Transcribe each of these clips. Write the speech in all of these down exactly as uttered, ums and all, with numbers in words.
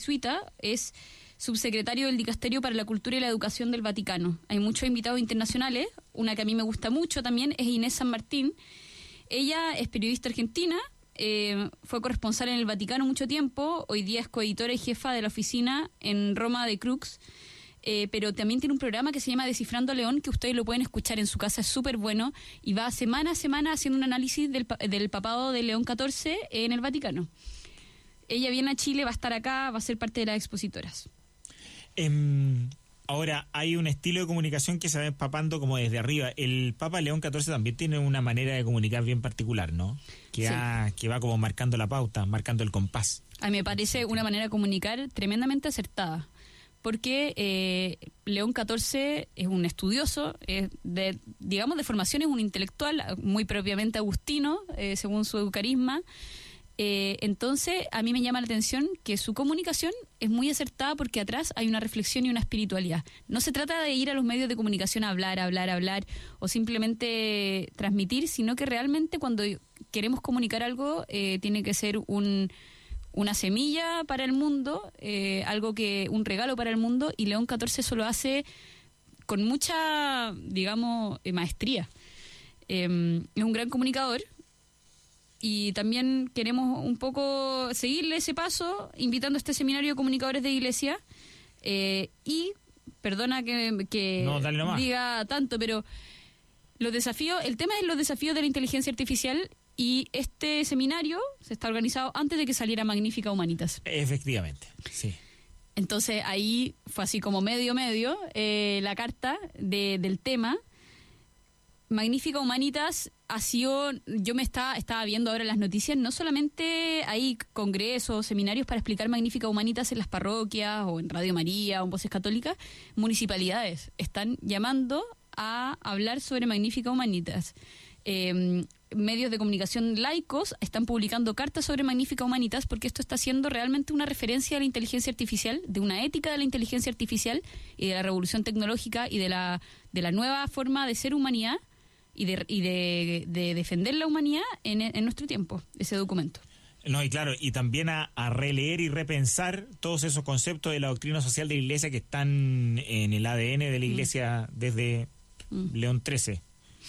jesuita, es subsecretario del Dicasterio para la Cultura y la Educación del Vaticano. Hay muchos invitados internacionales, una que a mí me gusta mucho también es Inés San Martín. Ella es periodista argentina, eh, fue corresponsal en el Vaticano mucho tiempo, hoy día es coeditora y jefa de la oficina en Roma de Crux, eh, pero también tiene un programa que se llama Descifrando a León, que ustedes lo pueden escuchar en su casa, es súper bueno, y va semana a semana haciendo un análisis del, del papado de León catorce en el Vaticano. Ella viene a Chile, va a estar acá, va a ser parte de las expositoras. Um, ahora, hay un estilo de comunicación que se va empapando como desde arriba. El Papa León catorce también tiene una manera de comunicar bien particular, ¿no? Que, sí. ha, que va como marcando la pauta, marcando el compás. A mí me parece una manera de comunicar tremendamente acertada, porque eh, León catorce es un estudioso, es de, digamos de formación es un intelectual, muy propiamente agustino, eh, según su carisma. Eh, entonces, a mí me llama la atención que su comunicación es muy acertada porque atrás hay una reflexión y una espiritualidad. No se trata de ir a los medios de comunicación a hablar, hablar, hablar o simplemente transmitir, sino que realmente cuando queremos comunicar algo eh, tiene que ser un, una semilla para el mundo, eh, algo que un regalo para el mundo, y León catorce eso lo hace con mucha, digamos, eh, maestría. Eh, es un gran comunicador. Y también queremos un poco seguirle ese paso, invitando a este seminario de comunicadores de iglesia. Eh, y, perdona que, que no, diga tanto, pero los desafíos, el tema es los desafíos de la inteligencia artificial, y este seminario se está organizado antes de que saliera Magnífica Humanitas. Efectivamente, sí. Entonces ahí fue así como medio medio eh, la carta de, del tema. Magnífica Humanitas ha sido, yo me estaba, estaba viendo ahora las noticias, no solamente hay congresos, seminarios para explicar Magnífica Humanitas en las parroquias o en Radio María o en Voces Católicas, municipalidades están llamando a hablar sobre Magnífica Humanitas. Eh, medios de comunicación laicos están publicando cartas sobre Magnífica Humanitas porque esto está siendo realmente una referencia a la inteligencia artificial, de una ética de la inteligencia artificial y de la revolución tecnológica y de la, de la nueva forma de ser humanidad y de, y de, de defender la humanidad en, en nuestro tiempo, ese documento. No, y claro, y también a, a releer y repensar todos esos conceptos de la doctrina social de la Iglesia que están en el A D N de la Iglesia mm. desde mm. León trece.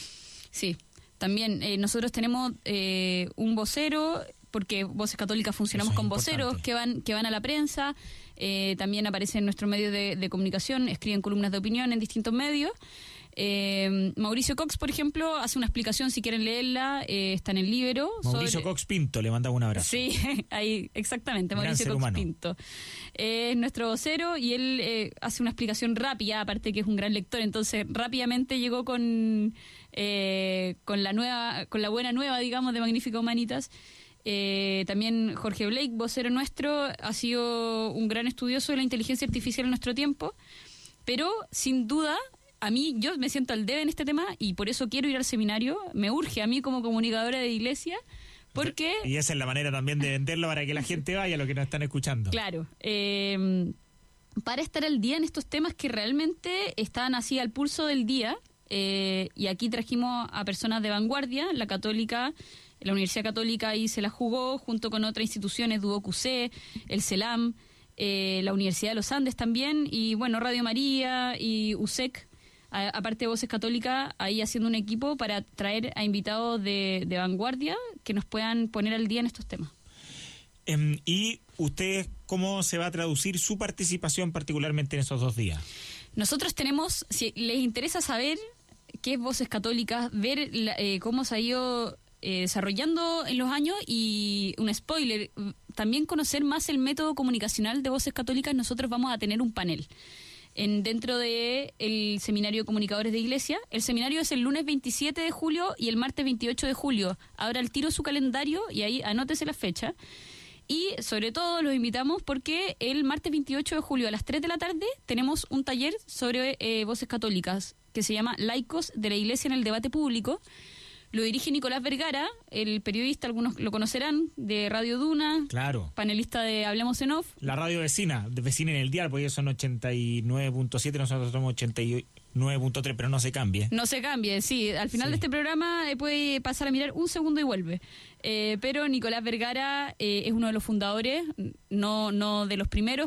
Sí, también eh, nosotros tenemos eh, un vocero, porque Voces Católicas funcionamos con voceros que van que van a la prensa, eh, también aparecen en nuestros medios de, de comunicación, escriben columnas de opinión en distintos medios. Eh, Mauricio Cox, por ejemplo, hace una explicación, si quieren leerla, eh, está en el Libero. Mauricio sobre... Cox Pinto, le mandamos un abrazo. Sí, ahí, exactamente, Mauricio Cox humano. Pinto. Eh, es nuestro vocero y él eh, hace una explicación rápida, aparte que es un gran lector, entonces rápidamente llegó con, eh, con, la nueva, con la buena nueva, digamos, de Magnífica Humanitas. Eh, también Jorge Blake, vocero nuestro, ha sido un gran estudioso de la inteligencia artificial en nuestro tiempo, pero sin duda... A mí, yo me siento al debe en este tema y por eso quiero ir al seminario. Me urge a mí como comunicadora de iglesia, porque... Y esa es la manera también de venderlo para que la gente vaya a lo que nos están escuchando. Claro. Eh, para estar al día en estos temas que realmente están así al pulso del día. Eh, y aquí trajimos a personas de vanguardia, la Católica... La Universidad Católica ahí se la jugó junto con otras instituciones, Duoc U C, el CELAM, eh, la Universidad de los Andes también, y bueno, Radio María y U S E C. A, aparte de Voces Católicas, ahí haciendo un equipo para traer a invitados de, de vanguardia que nos puedan poner al día en estos temas. Um, ¿Y ustedes cómo se va a traducir su participación particularmente en esos dos días? Nosotros tenemos, si les interesa saber qué es Voces Católicas, ver la, eh, cómo se ha ido eh, desarrollando en los años, y un spoiler, también conocer más el método comunicacional de Voces Católicas, nosotros vamos a tener un panel. En, dentro de el Seminario de Comunicadores de Iglesia. El seminario es el lunes veintisiete de julio y el martes veintiocho de julio. Abra al tiro su calendario y ahí anótese la fecha. Y sobre todo los invitamos porque el martes veintiocho de julio a las tres de la tarde tenemos un taller sobre eh, Voces Católicas que se llama Laicos de la Iglesia en el Debate Público. Lo dirige Nicolás Vergara, el periodista, algunos lo conocerán, de Radio Duna. Claro. Panelista de Hablemos en Off. La radio vecina, de vecina en el dial, porque ellos son ochenta y nueve punto siete, nosotros somos ochenta y nueve punto tres, pero no se cambie. No se cambie, sí. Al final sí. de este programa eh, puede pasar a mirar un segundo y vuelve. Eh, pero Nicolás Vergara eh, es uno de los fundadores, no, no de los primeros,